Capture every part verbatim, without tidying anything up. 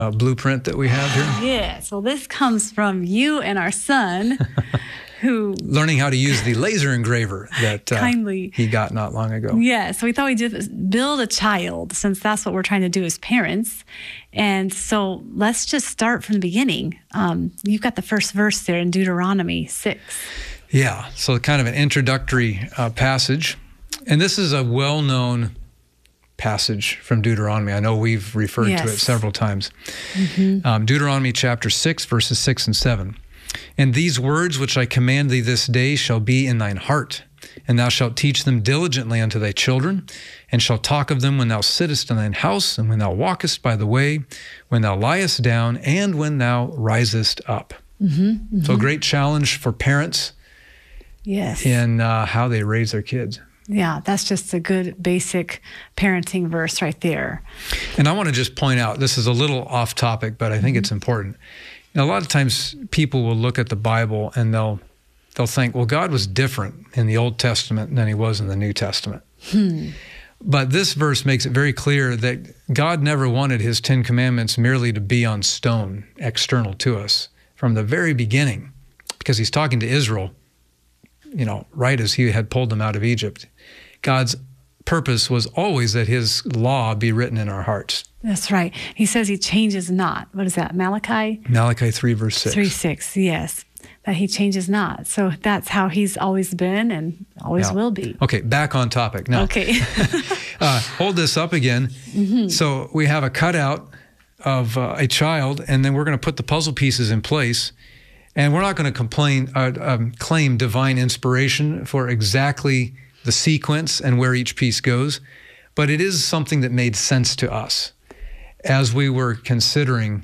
uh, blueprint that we have here? Yeah, so this comes from you and our son, who... Learning how to use the laser engraver that uh, kindly he got not long ago. Yeah, so we thought we'd just build a child, since that's what we're trying to do as parents. And so let's just start from the beginning. Um, you've got the first verse there in Deuteronomy six. Yeah, so kind of an introductory uh, passage. And this is a well-known passage from Deuteronomy. I know we've referred yes. to it several times. Mm-hmm. Um, Deuteronomy chapter six, verses six and seven. And these words which I command thee this day shall be in thine heart, and thou shalt teach them diligently unto thy children, and shalt talk of them when thou sittest in thine house, and when thou walkest by the way, when thou liest down, and when thou risest up. Mm-hmm, mm-hmm. So a great challenge for parents yes. in uh, how they raise their kids. Yeah, that's just a good basic parenting verse right there. And I want to just point out, this is a little off topic, but I think mm-hmm. it's important. You know, a lot of times people will look at the Bible and they'll they'll think, well, God was different in the Old Testament than he was in the New Testament. Hmm. But this verse makes it very clear that God never wanted his Ten Commandments merely to be on stone, external to us, from the very beginning, because he's talking to Israel, you know, right as he had pulled them out of Egypt. God's purpose was always that his law be written in our hearts. That's right. He says he changes not. What is that, Malachi? Malachi three, verse six. three, six, yes. That he changes not. So that's how he's always been and always yeah. will be. Okay, back on topic now. Okay. uh, hold this up again. Mm-hmm. So we have a cutout of uh, a child, and then we're going to put the puzzle pieces in place. And we're not going to complain, uh, um, claim divine inspiration for exactly the sequence and where each piece goes, but it is something that made sense to us as we were considering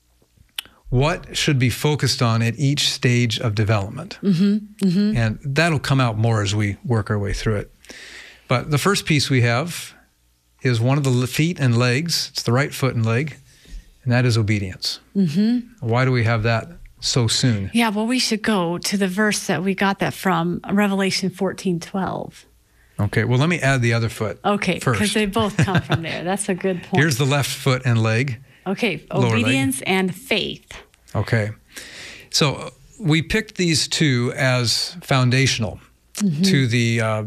what should be focused on at each stage of development. Mm-hmm, mm-hmm. And that'll come out more as we work our way through it. But the first piece we have is one of the feet and legs. It's the right foot and leg, and that is obedience. Mm-hmm. Why do we have that so soon? Yeah, well, we should go to the verse that we got that from, Revelation fourteen twelve. Okay, well, let me add the other foot Okay, first. because they both come from there. That's a good point. Here's the left foot and leg. Okay, lower obedience leg. and faith. Okay, so we picked these two as foundational mm-hmm. to the uh,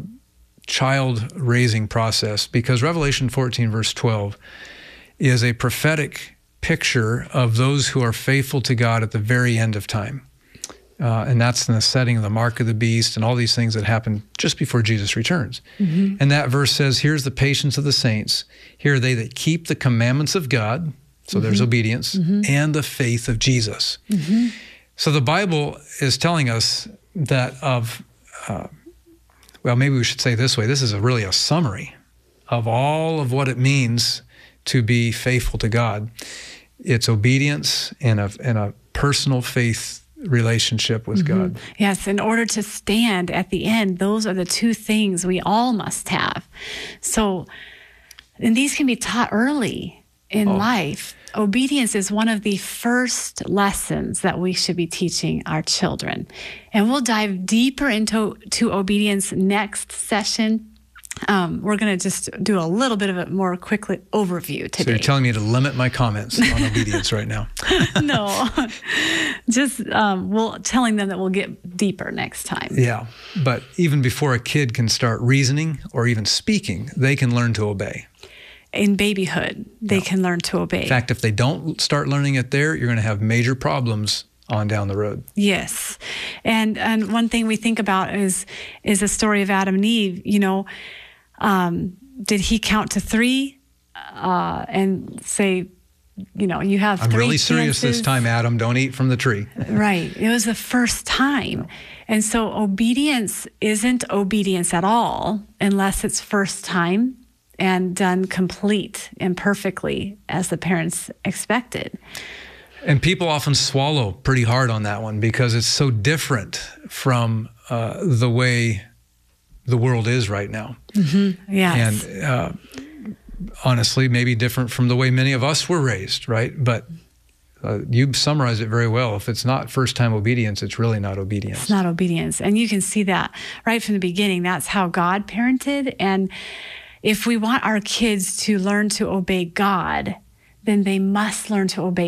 child raising process because Revelation fourteen, verse twelve is a prophetic picture of those who are faithful to God at the very end of time. Uh, and that's in the setting of the mark of the beast and all these things that happen just before Jesus returns. Mm-hmm. And that verse says, here's the patience of the saints. Here are they that keep the commandments of God. So mm-hmm. there's obedience mm-hmm. and the faith of Jesus. Mm-hmm. So the Bible is telling us that of, uh, well, maybe we should say it this way. This is a, really a summary of all of what it means to be faithful to God. It's obedience and a, and a personal faith relationship with mm-hmm. God. Yes, in order to stand at the end, those are the two things we all must have. So, and these can be taught early in oh. life. Obedience is one of the first lessons that we should be teaching our children. And we'll dive deeper into to obedience next session. Um, we're going to just do a little bit of a more quickly overview today. So you're telling me to limit my comments on obedience right now? No, just um, we'll telling them that we'll get deeper next time. Yeah, but even before a kid can start reasoning or even speaking, they can learn to obey. In babyhood, they yeah. can learn to obey. In fact, if they don't start learning it there, you're going to have major problems on down the road. Yes, and and one thing we think about is is the story of Adam and Eve. You know. Um, did he count to three uh, and say, you know, you have I'm three really serious chances. This time, Adam. Don't eat from the tree. Right. It was the first time. And so obedience isn't obedience at all unless it's first time and done complete and perfectly as the parents expected. And people often swallow pretty hard on that one because it's so different from uh, the way the world is right now. Mm-hmm. Yes. And uh, honestly, maybe different from the way many of us were raised, right? But uh, you summarized it very well. If it's not first-time obedience, it's really not obedience. It's not obedience. And you can see that right from the beginning. That's how God parented. And if we want our kids to learn to obey God, then they must learn to obey